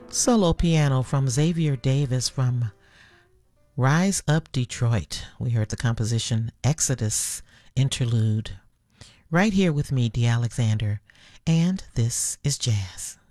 Solo piano from Xavier Davis from Rise Up Detroit. We heard the composition Exodus Interlude. Right here with me, Dee Alexander, and this is Jazz.